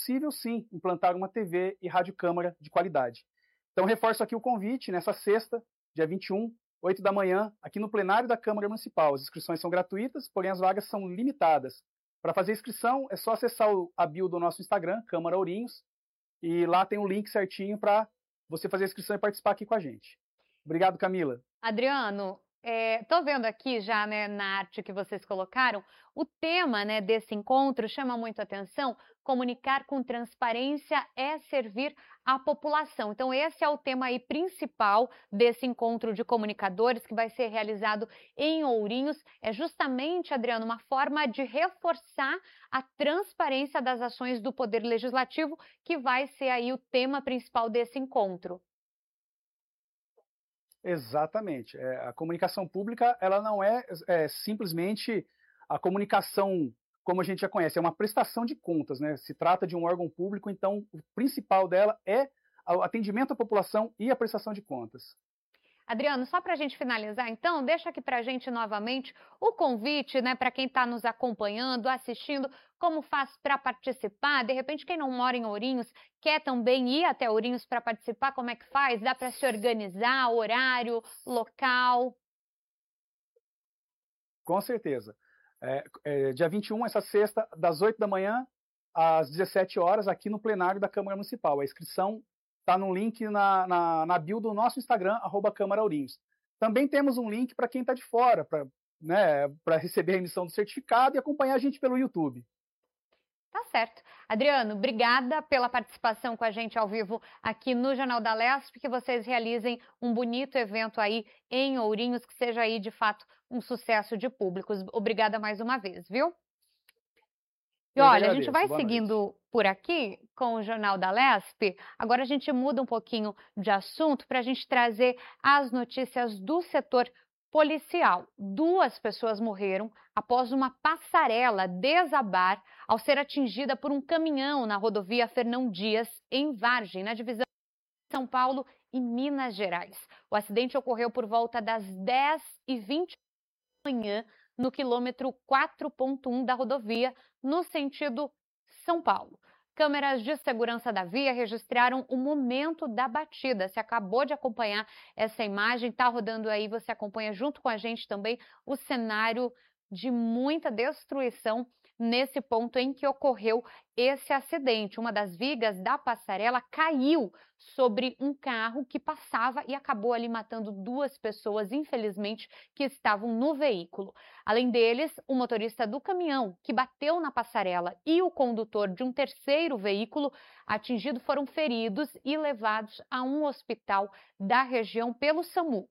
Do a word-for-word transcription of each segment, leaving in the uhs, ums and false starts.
possível, sim, implantar uma T V e radiocâmara de qualidade. Então, reforço aqui o convite, nessa sexta, dia vinte e um, oito da manhã, aqui no plenário da Câmara Municipal. As inscrições são gratuitas, porém as vagas são limitadas. Para fazer inscrição, é só acessar a bio do nosso Instagram, Câmara Ourinhos, e lá tem um link certinho para você fazer a inscrição e participar aqui com a gente. Obrigado, Camila. Adriano, estou vendo aqui já, né, na arte que vocês colocaram, o tema, né, desse encontro chama muito a atenção. Comunicar com transparência é servir à população. Então esse é o tema aí principal desse encontro de comunicadores que vai ser realizado em Ourinhos. É justamente, Adriano, uma forma de reforçar a transparência das ações do Poder Legislativo, que vai ser aí o tema principal desse encontro. Exatamente. É, a comunicação pública, ela não é, é simplesmente a comunicação como a gente já conhece, é uma prestação de contas, né? Se trata de um órgão público, então o principal dela é o atendimento à população e a prestação de contas. Adriano, só para a gente finalizar, então, deixa aqui para a gente novamente o convite, né, para quem está nos acompanhando, assistindo, como faz para participar. De repente, quem não mora em Ourinhos, quer também ir até Ourinhos para participar, como é que faz? Dá para se organizar, horário, local? Com certeza. É, é, dia vinte e um, essa sexta, das oito da manhã às dezessete horas, aqui no plenário da Câmara Municipal. A inscrição está no link na, na, na bio do nosso Instagram, arroba Câmara Ourinhos. Também temos um link para quem está de fora, para né, para receber a emissão do certificado e acompanhar a gente pelo YouTube. Tá certo. Adriano, obrigada pela participação com a gente ao vivo aqui no Jornal da Lesp, que vocês realizem um bonito evento aí em Ourinhos, que seja aí de fato um sucesso de públicos. Obrigada mais uma vez, viu? E olha, a gente vai seguindo por aqui com o Jornal da Lesp. Agora a gente muda um pouquinho de assunto para a gente trazer as notícias do setor policial. Duas pessoas morreram após uma passarela desabar ao ser atingida por um caminhão na rodovia Fernão Dias, em Vargem, na divisão de São Paulo e Minas Gerais. O acidente ocorreu por volta das dez e vinte da manhã, no quilômetro quatro ponto um da rodovia, no sentido São Paulo. Câmeras de segurança da via registraram o momento da batida. Você acabou de acompanhar essa imagem, está rodando aí, você acompanha junto com a gente também o cenário de muita destruição nesse ponto em que ocorreu esse acidente. Uma das vigas da passarela caiu sobre um carro que passava e acabou ali matando duas pessoas, infelizmente, que estavam no veículo. Além deles, o motorista do caminhão, que bateu na passarela, e o condutor de um terceiro veículo atingido foram feridos e levados a um hospital da região pelo SAMU.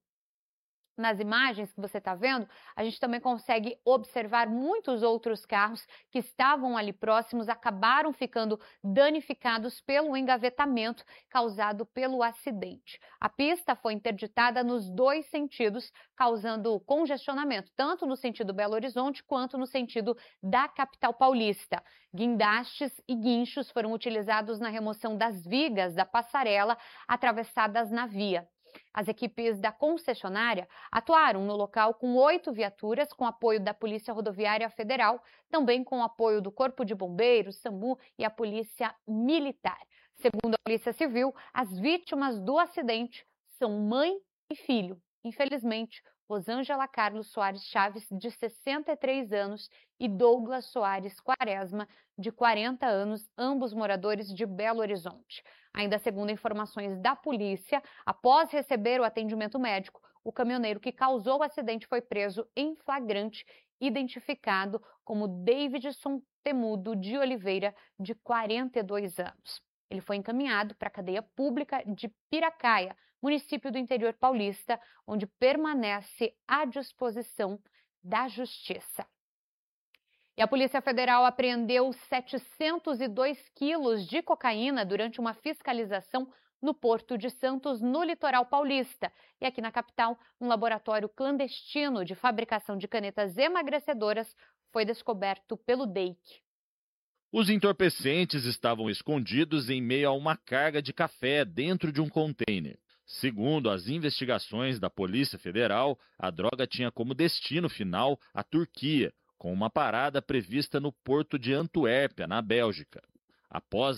Nas imagens que você está vendo, a gente também consegue observar muitos outros carros que estavam ali próximos, acabaram ficando danificados pelo engavetamento causado pelo acidente. A pista foi interditada nos dois sentidos, causando congestionamento, tanto no sentido Belo Horizonte quanto no sentido da capital paulista. Guindastes e guinchos foram utilizados na remoção das vigas da passarela atravessadas na via. As equipes da concessionária atuaram no local com oito viaturas, com apoio da Polícia Rodoviária Federal, também com apoio do Corpo de Bombeiros, SAMU e a Polícia Militar. Segundo a Polícia Civil, as vítimas do acidente são mãe e filho. Infelizmente, Rosângela Carlos Soares Chaves, de sessenta e três anos, e Douglas Soares Quaresma, de quarenta anos, ambos moradores de Belo Horizonte. Ainda segundo informações da polícia, após receber o atendimento médico, o caminhoneiro que causou o acidente foi preso em flagrante, identificado como Davidson Temudo de Oliveira, de quarenta e dois anos. Ele foi encaminhado para a cadeia pública de Piracaia, município do interior paulista, onde permanece à disposição da Justiça. E a Polícia Federal apreendeu setecentos e dois quilos de cocaína durante uma fiscalização no Porto de Santos, no litoral paulista. E aqui na capital, um laboratório clandestino de fabricação de canetas emagrecedoras foi descoberto pelo D E I C. Os entorpecentes estavam escondidos em meio a uma carga de café dentro de um container. Segundo as investigações da Polícia Federal, a droga tinha como destino final a Turquia, com uma parada prevista no porto de Antuérpia, na Bélgica. Após